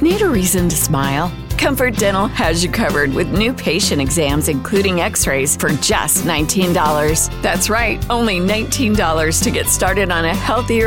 Need a reason to smile? Comfort Dental has you covered with new patient exams, including x-rays, for just $19. That's right, only $19 to get started on a healthier